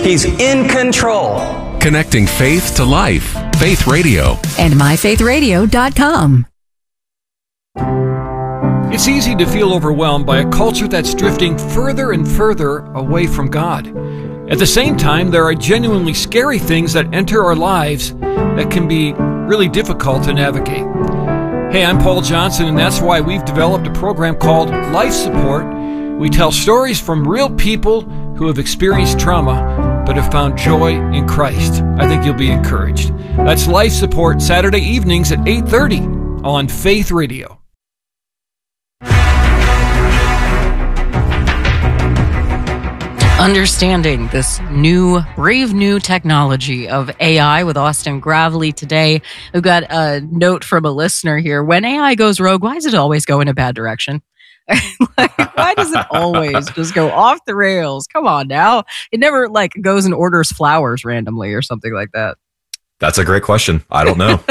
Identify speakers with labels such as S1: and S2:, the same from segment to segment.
S1: He's in control.
S2: Connecting faith to life. Faith Radio.
S3: And myfaithradio.com.
S4: It's easy to feel overwhelmed by a culture that's drifting further and further away from God. At the same time, there are genuinely scary things that enter our lives that can be really difficult to navigate. Hey, I'm Paul Johnson, and that's why we've developed a program called Life Support. We tell stories from real people who have experienced trauma but have found joy in Christ. I think you'll be encouraged. That's Life Support, Saturday evenings at 8:30 on Faith Radio.
S5: Understanding this brave new technology of AI with Austin Gravely today. We've got a note from a listener here. When AI goes rogue, why does it always go in a bad direction? Why does it always just go off the rails? Come on now. It never goes and orders flowers randomly or something like that.
S6: That's a great question. I don't know.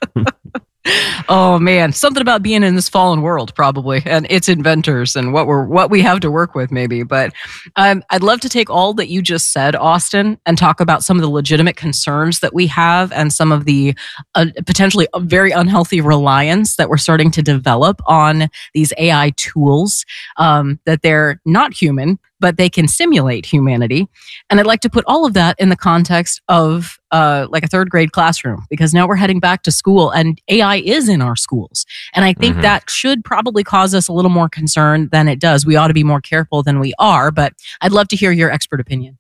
S5: Oh man, something about being in this fallen world probably, and its inventors and what we have to work with maybe. But I'd love to take all that you just said, Austin, and talk about some of the legitimate concerns that we have and some of the potentially very unhealthy reliance that we're starting to develop on these AI tools, that they're not human, but they can simulate humanity. And I'd like to put all of that in the context of a third grade classroom, because now we're heading back to school and AI is in our schools. And I think that should probably cause us a little more concern than it does. We ought to be more careful than we are, but I'd love to hear your expert opinion.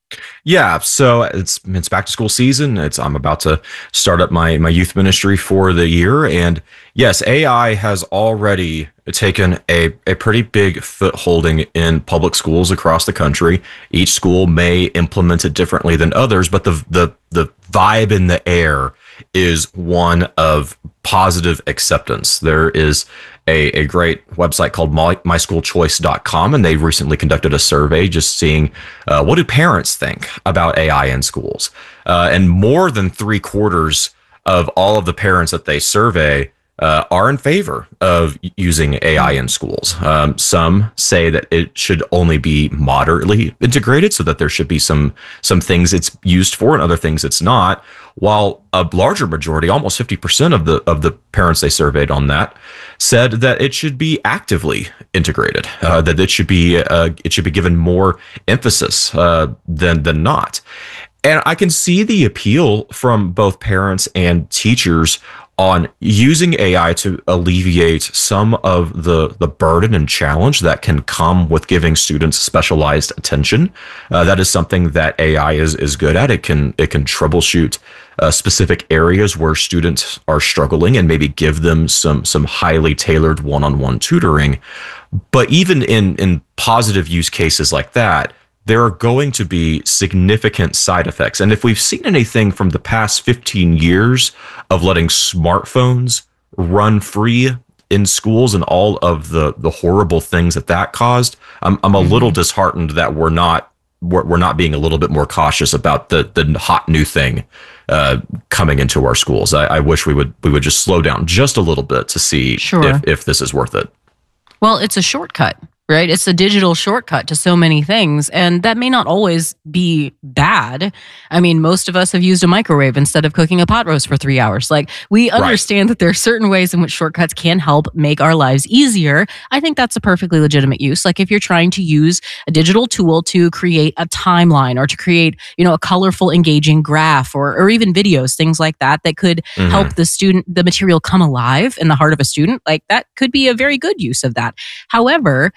S6: Yeah, so it's back to school season. I'm about to start up my youth ministry for the year, and yes, AI has already taken a pretty big footholding in public schools across the country. Each school may implement it differently than others, but the vibe in the air is one of positive acceptance. There is a great website called myschoolchoice.com, and they recently conducted a survey just seeing what do parents think about AI in schools. And more than 3/4 of all of the parents that they survey are in favor of using AI in schools. Some say that it should only be moderately integrated, so that there should be some things it's used for and other things it's not. While a larger majority, almost 50% of the parents they surveyed on that, said that it should be actively integrated, that it should be given more emphasis than not. And I can see the appeal from both parents and teachers on using AI to alleviate some of the burden and challenge that can come with giving students specialized attention. That is something that AI is good at. It can troubleshoot specific areas where students are struggling and maybe give them some highly tailored one-on-one tutoring. But even in positive use cases like that, there are going to be significant side effects. And if we've seen anything from the past 15 years of letting smartphones run free in schools and all of the horrible things that caused, I'm a little disheartened that we're not being a little bit more cautious about the hot new thing coming into our schools. I wish we would just slow down just a little bit to see if this is worth it.
S5: Well, it's a shortcut. Right? It's a digital shortcut to so many things, and that may not always be bad. I mean, most of us have used a microwave instead of cooking a pot roast for 3 hours. We understand that there are certain ways in which shortcuts can help make our lives easier. I think that's a perfectly legitimate use. If you're trying to use a digital tool to create a timeline or to create, a colorful, engaging graph or even videos, things like that could help the material come alive in the heart of a student. That could be a very good use of that. However,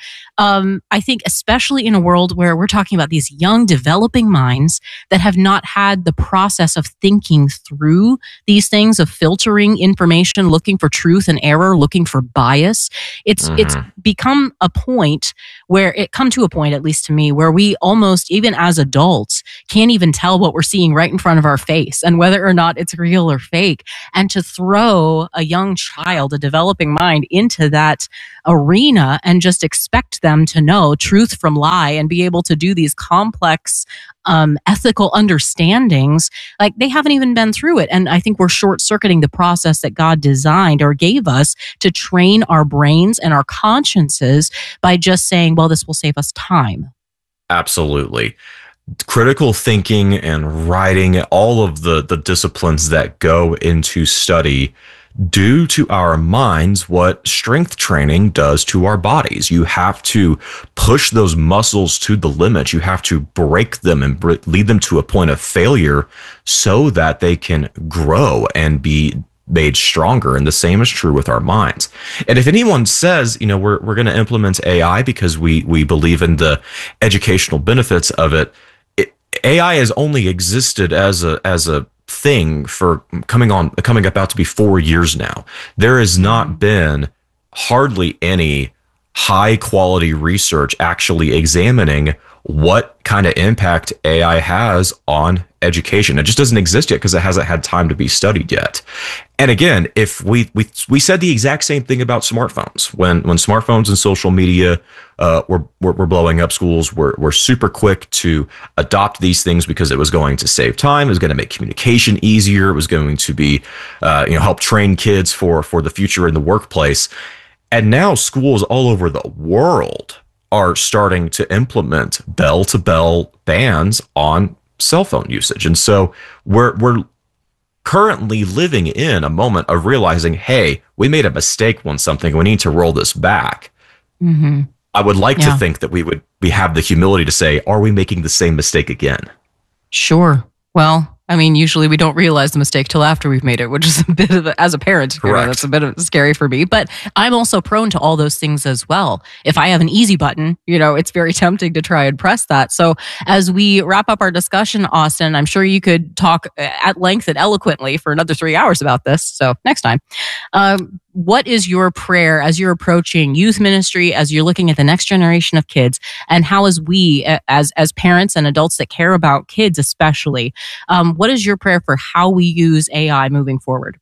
S5: I think especially in a world where we're talking about these young developing minds that have not had the process of thinking through these things, of filtering information, looking for truth and error, looking for bias, it's become a point where at least to me, where we almost, even as adults, can't even tell what we're seeing right in front of our face and whether or not it's real or fake. And to throw a young child, a developing mind, into that arena and just expect them to know truth from lie and be able to do these complex ethical understandings, they haven't even been through it. And I think we're short-circuiting the process that God designed or gave us to train our brains and our consciences by just saying, well, this will save us time.
S6: Absolutely. critical thinking and writing, all of the disciplines that go into study do to our minds what strength training does to our bodies. You have to push those muscles to the limit. You have to break them and lead them to a point of failure so that they can grow and be made stronger. And the same is true with our minds. And if anyone says, we're going to implement AI because we believe in the educational benefits of it, AI has only existed as a thing for coming about to be 4 years now. There has not been hardly any high quality research actually examining what kind of impact AI has on education. It just doesn't exist yet because it hasn't had time to be studied yet. And again, if we said the exact same thing about smartphones when smartphones and social media were blowing up, schools were super quick to adopt these things because it was going to save time, it was going to make communication easier, it was going to be help train kids for the future in the workplace. And now schools all over the world are starting to implement bell-to-bell bans on cell phone usage. And so we're currently living in a moment of realizing, hey, we made a mistake on something. We need to roll this back. Mm-hmm. I would like to think that we have the humility to say, are we making the same mistake again?
S5: Sure. Well, I mean, usually we don't realize the mistake till after we've made it, which is a bit of as a parent, that's a bit of scary for me. But I'm also prone to all those things as well. If I have an easy button, it's very tempting to try and press that. So as we wrap up our discussion, Austin, I'm sure you could talk at length and eloquently for another 3 hours about this. So next time. What is your prayer as you're approaching youth ministry, as you're looking at the next generation of kids, and how as we, as parents and adults that care about kids especially, what is your prayer for how we use AI moving forward?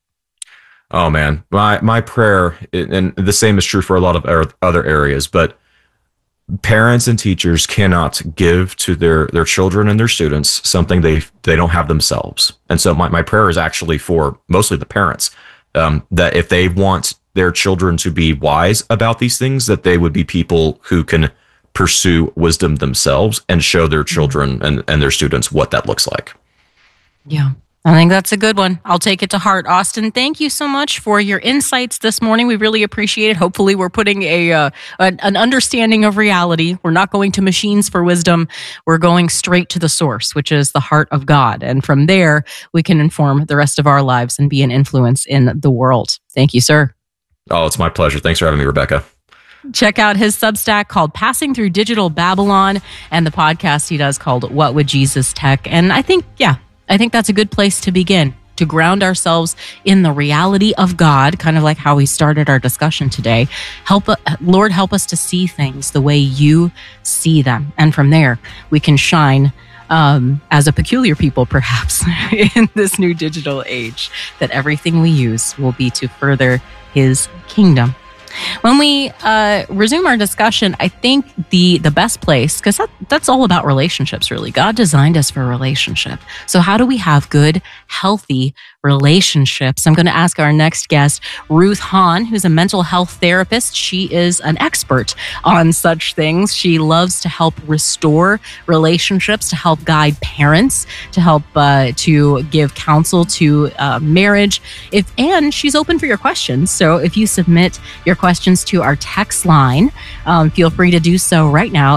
S6: Oh man, my prayer, and the same is true for a lot of other areas, but parents and teachers cannot give to their children and their students something they don't have themselves. And so my prayer is actually for mostly the parents. That if they want their children to be wise about these things, that they would be people who can pursue wisdom themselves and show their children and their students what that looks like.
S5: Yeah, I think that's a good one. I'll take it to heart. Austin, thank you so much for your insights this morning. We really appreciate it. Hopefully we're putting an understanding of reality. We're not going to machines for wisdom. We're going straight to the source, which is the heart of God. And from there, we can inform the rest of our lives and be an influence in the world. Thank you, sir.
S6: Oh, it's my pleasure. Thanks for having me, Rebecca.
S5: Check out his Substack called Passing Through Digital Babylon and the podcast he does called What Would Jesus Tech? And I think that's a good place to begin, to ground ourselves in the reality of God, kind of like how we started our discussion today. Lord, help us to see things the way you see them. And from there, we can shine as a peculiar people, perhaps, in this new digital age, that everything we use will be to further his kingdom. When we resume our discussion, I think the best place, because that's all about relationships, really. God designed us for a relationship. So how do we have good, healthy relationships? I'm going to ask our next guest, Ruth Hahn, who's a mental health therapist. She is an expert on such things. She loves to help restore relationships, to help guide parents, to help to give counsel to marriage. And she's open for your questions. So if you submit your questions to our text line, feel free to do so right now,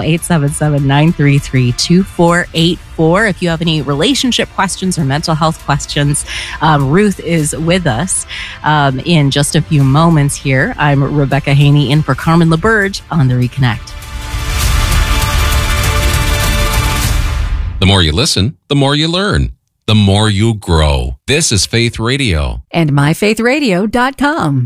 S5: 877-933-2484. If you have any relationship questions or mental health questions, Ruth is with us in just a few moments here. I'm Rebecca Haney in for Carmen LaBerge on The Reconnect.
S2: The more you listen, the more you learn, the more you grow. This is Faith Radio.
S3: And myfaithradio.com.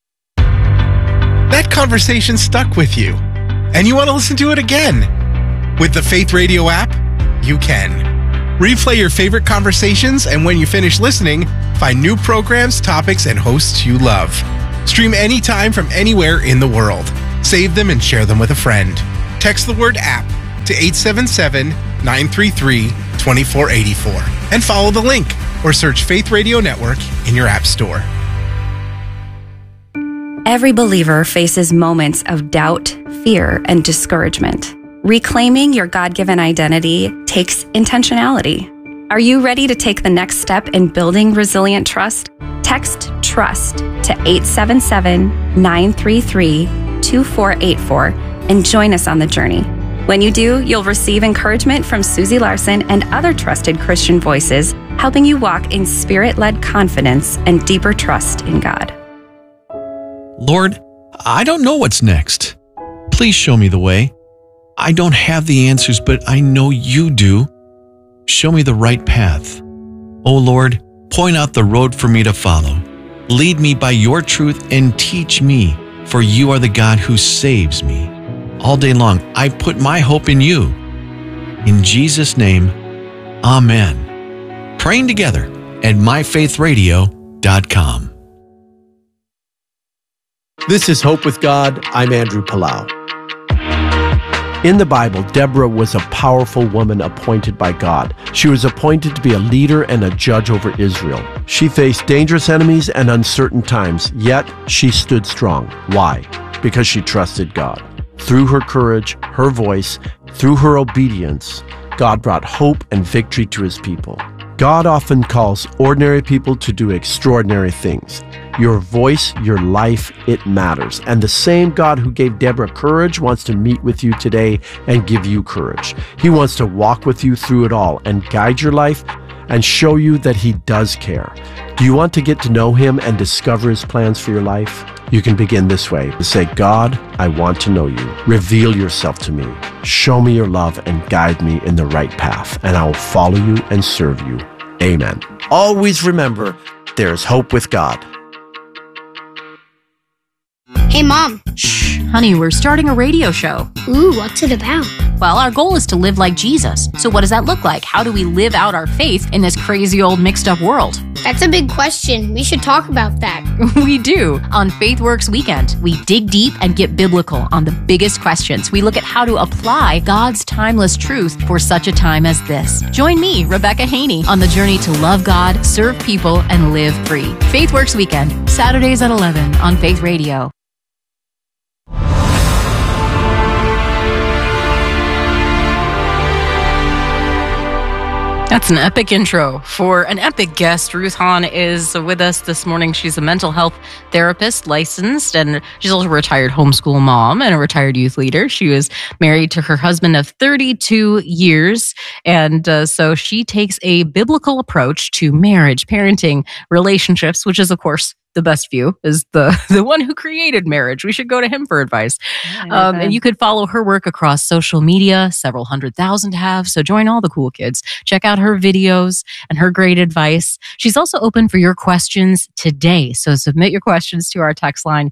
S1: That conversation stuck with you, and you want to listen to it again. With the Faith Radio app, you can. Replay your favorite conversations, and when you finish listening, find new programs, topics, and hosts you love. Stream anytime from anywhere in the world. Save them and share them with a friend. Text the word app to 877-933-2484 and follow the link or search Faith Radio Network in your app store.
S7: Every believer faces moments of doubt, fear, and discouragement. Reclaiming your God-given identity takes intentionality. Are you ready to take the next step in building resilient trust? Text TRUST to 877-933-2484 and join us on the journey. When you do, you'll receive encouragement from Susie Larson and other trusted Christian voices, helping you walk in spirit-led confidence and deeper trust in God.
S8: Lord, I don't know what's next. Please show me the way. I don't have the answers, but I know you do. Show me the right path. Oh Lord, point out the road for me to follow. Lead me by your truth and teach me, for you are the God who saves me. All day long, I put my hope in you. In Jesus' name, amen. Praying together at myfaithradio.com.
S9: This is Hope with God. I'm Andrew Palau. In the Bible, Deborah was a powerful woman appointed by God. She was appointed to be a leader and a judge over Israel. She faced dangerous enemies and uncertain times, yet she stood strong. Why? Because she trusted God. Through her courage, her voice, through her obedience, God brought hope and victory to his people. God often calls ordinary people to do extraordinary things. Your voice, your life, it matters. And the same God who gave Deborah courage wants to meet with you today and give you courage. He wants to walk with you through it all and guide your life and show you that he does care. Do you want to get to know him and discover his plans for your life? You can begin this way. Say, God, I want to know you. Reveal yourself to me. Show me your love and guide me in the right path, and I will follow you and serve you. Amen. Always remember, there is hope with God.
S10: Hey, Mom.
S5: Shh, honey, we're starting a radio show.
S10: Ooh, what's it about?
S5: Well, our goal is to live like Jesus. So what does that look like? How do we live out our faith in this crazy old mixed up world?
S10: That's a big question. We should talk about that.
S5: We do. On FaithWorks Weekend, we dig deep and get biblical on the biggest questions. We look at how to apply God's timeless truth for such a time as this. Join me, Rebecca Haney, on the journey to love God, serve people, and live free. FaithWorks Weekend, Saturdays at 11 on Faith Radio. That's an epic intro for an epic guest. Ruth Hahn is with us this morning. She's a mental health therapist, licensed, and she's also a retired homeschool mom and a retired youth leader. She was married to her husband of 32 years. And so she takes a biblical approach to marriage, parenting, relationships, which is, of course, the best view is the one who created marriage. We should go to him for advice. And you could follow her work across social media, several 100,000 have. So join all the cool kids. Check out her videos and her great advice. She's also open for your questions today. So submit your questions to our text line,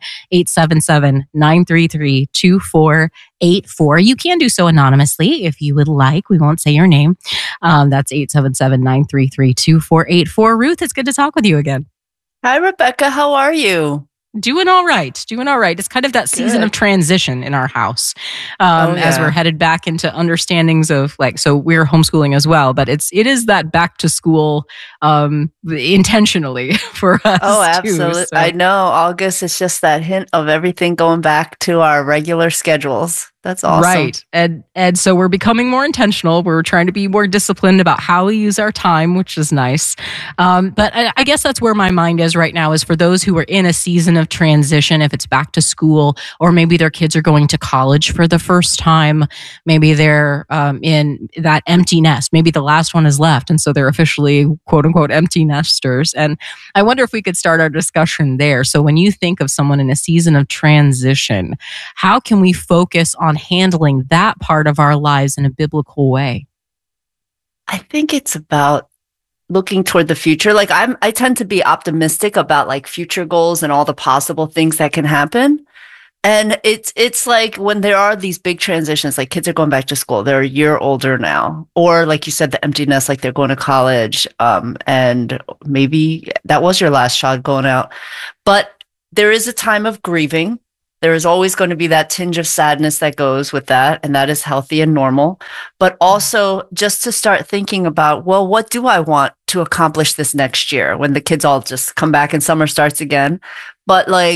S5: 877-933-2484. You can do so anonymously if you would like. We won't say your name. That's 877-933-2484. Ruth, it's good to talk with you again.
S11: Hi, Rebecca. How are you?
S5: Doing all right. It's kind of that season of transition in our house as we're headed back into understandings of so we're homeschooling as well, but it is that back to school intentionally for us.
S11: Oh, absolutely.
S5: Too, so.
S11: I know. August is just that hint of everything going back to our regular schedules. That's awesome.
S5: Right. And so we're becoming more intentional. We're trying to be more disciplined about how we use our time, which is nice. But I guess that's where my mind is right now, is for those who are in a season of transition, if it's back to school, or maybe their kids are going to college for the first time. Maybe they're in that empty nest. Maybe the last one is left. And so they're officially, quote unquote, empty nesters. And I wonder if we could start our discussion there. So when you think of someone in a season of transition, how can we focus on handling that part of our lives in a biblical way?
S11: I think it's about looking toward the future. I tend to be optimistic about future goals and all the possible things that can happen. And it's like when there are these big transitions, like kids are going back to school, they're a year older now, or like you said, the emptiness, like they're going to college, and maybe that was your last child going out. But there is a time of grieving. There is always going to be that tinge of sadness that goes with that, and that is healthy and normal. But also just to start thinking about, well, what do I want to accomplish this next year when the kids all just come back and summer starts again? But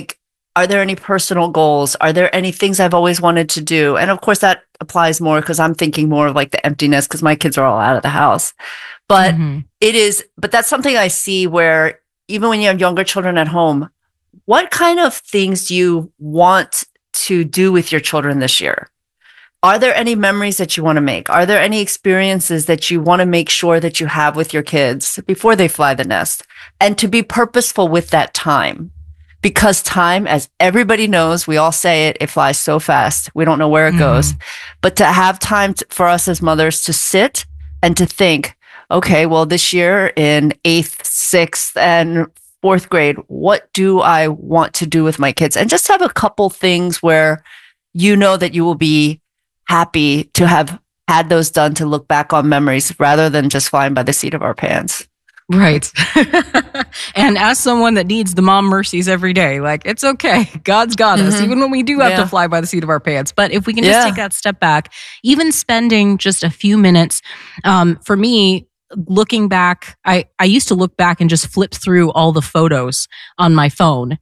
S11: are there any personal goals? Are there any things I've always wanted to do? And of course, that applies more because I'm thinking more of like the emptiness because my kids are all out of the house. But but that's something I see where even when you have younger children at home, what kind of things do you want to do with your children this year? Are there any memories that you want to make? Are there any experiences that you want to make sure that you have with your kids before they fly the nest? And to be purposeful with that time. Because time, as everybody knows, we all say it, it flies so fast. We don't know where it goes. But to have time for us as mothers to sit and to think, okay, well, this year in 8th, 6th, and 4th grade, what do I want to do with my kids? And just have a couple things where you know that you will be happy to have had those done, to look back on memories rather than just flying by the seat of our pants.
S5: Right. And as someone that needs the mom mercies every day, like, it's okay. God's got us, even when we do have to fly by the seat of our pants. But if we can just take that step back, even spending just a few minutes, for me, looking back, I used to look back and just flip through all the photos on my phone.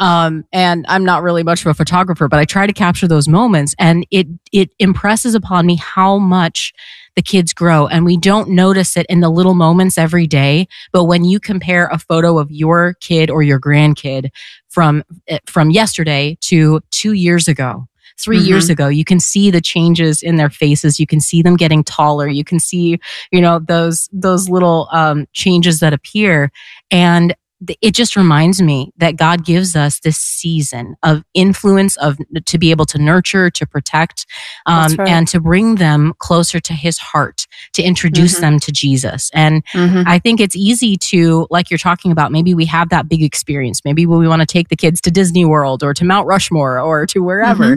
S5: And I'm not really much of a photographer, but I try to capture those moments. And it impresses upon me how much the kids grow, and we don't notice it in the little moments every day. But when you compare a photo of your kid or your grandkid from yesterday to 2 years ago, 3 years ago, you can see the changes in their faces. You can see them getting taller. You can see, those little changes that appear. And it just reminds me that God gives us this season of influence to be able to nurture, to protect, and to bring them closer to his heart, to introduce them to Jesus. And I think it's easy to, like you're talking about, maybe we have that big experience. Maybe we want to take the kids to Disney World or to Mount Rushmore or to wherever.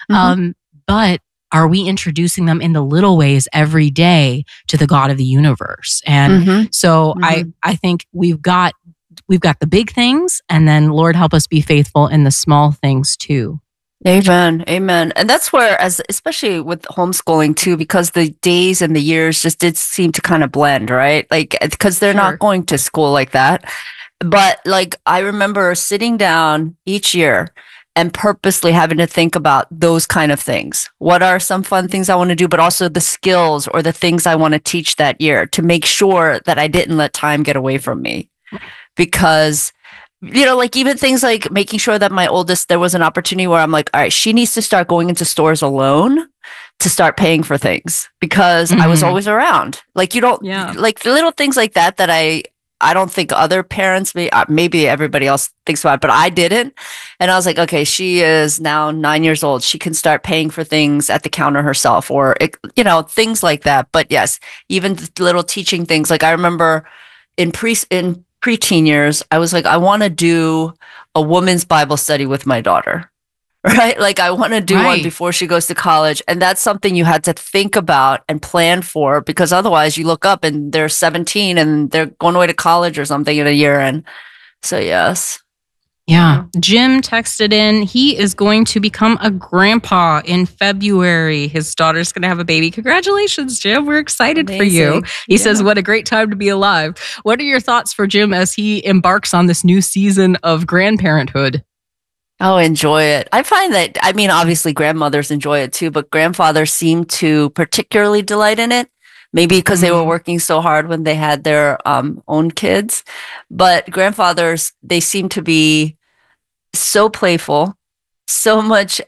S5: But are we introducing them in the little ways every day to the God of the universe? And so I think we've got the big things, and then Lord, help us be faithful in the small things too.
S11: Amen. Amen. And that's where, especially with homeschooling too, because the days and the years just did seem to kind of blend, right? Like, because they're not going to school like that. But like, I remember sitting down each year and purposely having to think about those kind of things. What are some fun things I want to do, but also the skills or the things I want to teach that year, to make sure that I didn't let time get away from me. Because, like even things like making sure that my oldest, there was an opportunity where I'm like, all right, she needs to start going into stores alone to start paying for things, because I was always around. Like, you don't, like the little things like that I don't think other parents, maybe everybody else thinks about it, but I didn't. And I was like, okay, she is now 9 years old. She can start paying for things at the counter herself, or, things like that. But yes, even the little teaching things. Like I remember in preteen years, I was like, I want to do a women's Bible study with my daughter, right? Like I want to do one before she goes to college. And that's something you had to think about and plan for, because otherwise you look up and they're 17 and they're going away to college or something in a year. And so, yes.
S5: Yeah. Jim texted in, he is going to become a grandpa in February. His daughter's going to have a baby. Congratulations, Jim. We're excited for you. He says, what a great time to be alive. What are your thoughts for Jim as he embarks on this new season of grandparenthood?
S11: Oh, enjoy it. I find that, obviously grandmothers enjoy it too, but grandfathers seem to particularly delight in it. Maybe because they were working so hard when they had their own kids. But grandfathers, they seem to be so playful, so much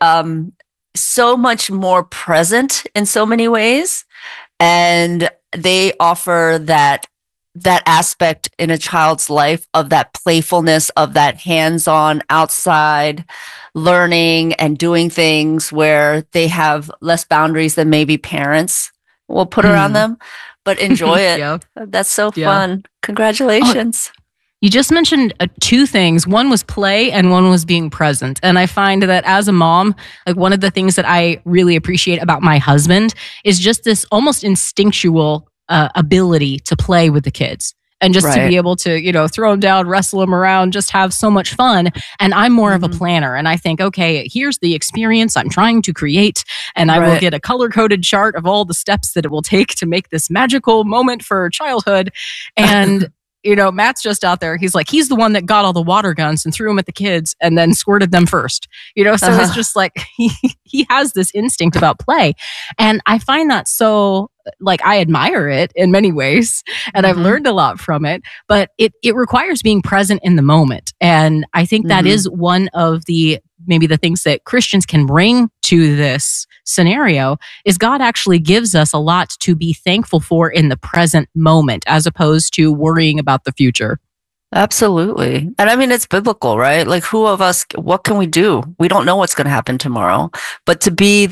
S11: more present in so many ways. And they offer that aspect in a child's life of that playfulness, of that hands-on outside learning and doing things where they have less boundaries than maybe parents will put around them, but enjoy it. That's so fun. Congratulations.
S5: You just mentioned two things. One was play and one was being present. And I find that as a mom, like one of the things that I really appreciate about my husband is just this almost instinctual ability to play with the kids. And just to be able to, throw them down, wrestle them around, just have so much fun. And I'm more of a planner. And I think, okay, here's the experience I'm trying to create. And I will get a color-coded chart of all the steps that it will take to make this magical moment for childhood. And Matt's just out there. He's like, he's the one that got all the water guns and threw them at the kids and then squirted them first. So it's just like he has this instinct about play. And I find that so, like, I admire it in many ways, and I've learned a lot from it, but it requires being present in the moment. And I think that is one of maybe the things that Christians can bring to this scenario is God actually gives us a lot to be thankful for in the present moment, as opposed to worrying about the future.
S11: Absolutely. And I mean, it's biblical, right? Like, who of us, what can we do? We don't know what's going to happen tomorrow, but to be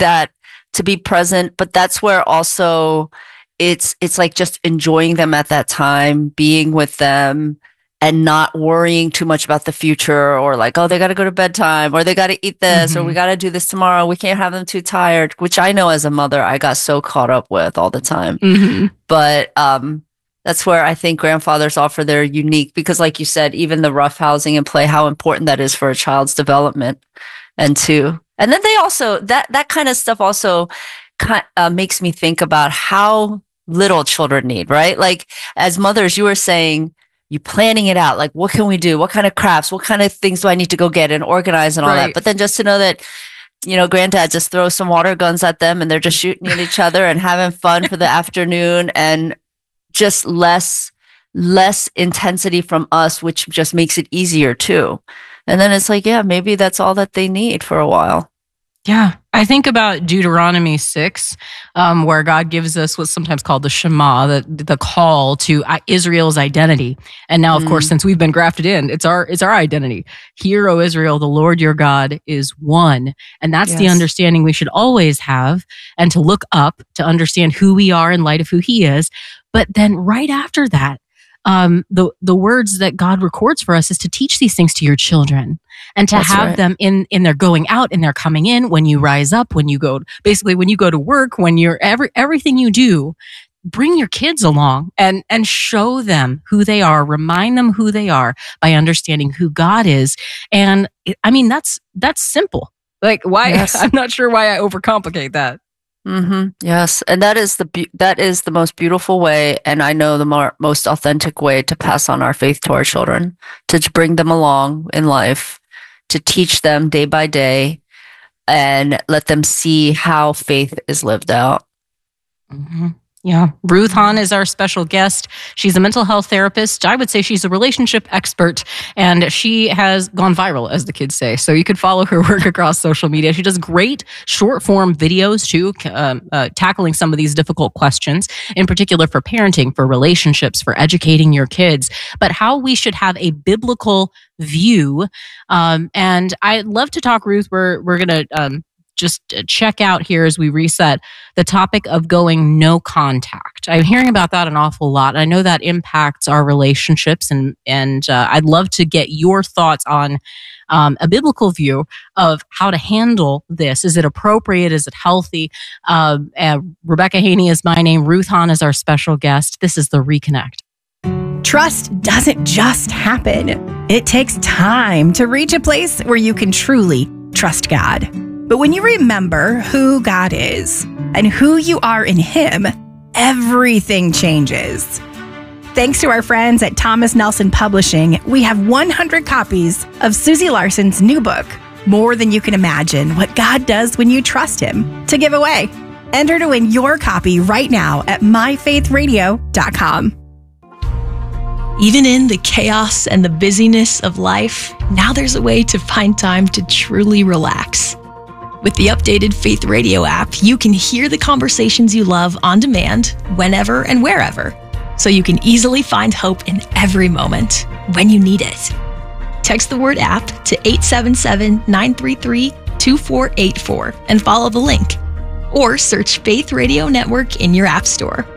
S11: present. But that's where also it's like just enjoying them at that time, being with them, and not worrying too much about the future, or like, oh, they got to go to bedtime, or they got to eat this, or we got to do this tomorrow. We can't have them too tired, which I know as a mother, I got so caught up with all the time. But that's where I think grandfathers offer their unique, because like you said, even the roughhousing and play, how important that is for a child's development. And then they also, that kind of stuff also makes me think about how little children need, right? Like, as mothers, you were saying, you planning it out, like, what can we do? What kind of crafts? What kind of things do I need to go get and organize and all that? But then just to know that, granddad just throws some water guns at them and they're just shooting at each other and having fun for the afternoon, and just less intensity from us, which just makes it easier too. And then it's like, yeah, maybe that's all that they need for a while.
S5: Yeah. I think about Deuteronomy 6, where God gives us what's sometimes called the Shema, the call to Israel's identity. And now, of course, since we've been grafted in, it's our identity. Hear, O Israel, the Lord your God is one. And that's the understanding we should always have, and to look up to understand who we are in light of who he is. But then right after that, the words that God records for us is to teach these things to your children, and to have them in their going out and their coming in, when you rise up, when you go to work, when you're everything you do, bring your kids along and show them who they are, remind them who they are by understanding who God is. And I mean, that's simple. Like, why? Yes. I'm not sure why I overcomplicate that.
S11: Yes. And that is the most beautiful way. And I know the most authentic way to pass on our faith to our children, to bring them along in life, to teach them day by day, and let them see how faith is lived out.
S5: Yeah. Ruth Hahn is our special guest. She's a mental health therapist. I would say she's a relationship expert, and she has gone viral, as the kids say. So you could follow her work across social media. She does great short form videos too, tackling some of these difficult questions, in particular for parenting, for relationships, for educating your kids, but how we should have a biblical view. And I'd love to talk, Ruth. We're going to, just check out here as we reset the topic of going no contact. I'm hearing about that an awful lot. I know that impacts our relationships, and I'd love to get your thoughts on a biblical view of how to handle this. Is it appropriate? Is it healthy? Rebecca Haney is my name. Ruth Hahn is our special guest. This is The Reconnect.
S12: Trust doesn't just happen. It takes time to reach a place where you can truly trust God. But when you remember who God is and who you are in Him, everything changes. Thanks to our friends at Thomas Nelson Publishing, we have 100 copies of Susie Larson's new book, More Than You Can Imagine, What God Does When You Trust Him, to give away. Enter to win your copy right now at myfaithradio.com.
S13: Even in the chaos and the busyness of life, now there's a way to find time to truly relax. With the updated Faith Radio app, you can hear the conversations you love on demand, whenever and wherever, so you can easily find hope in every moment when you need it. Text the word app to 877-933-2484 and follow the link. Or search Faith Radio Network in your app store.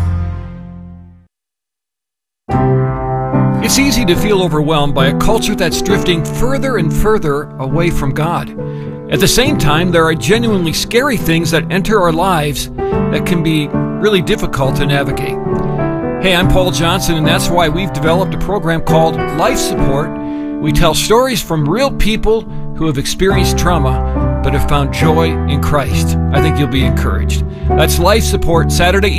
S4: It's easy to feel overwhelmed by a culture that's drifting further and further away from God. At the same time, there are genuinely scary things that enter our lives that can be really difficult to navigate. Hey, I'm Paul Johnson, and that's why we've developed a program called Life Support. We tell stories from real people who have experienced trauma but have found joy in Christ. I think you'll be encouraged. That's Life Support, Saturday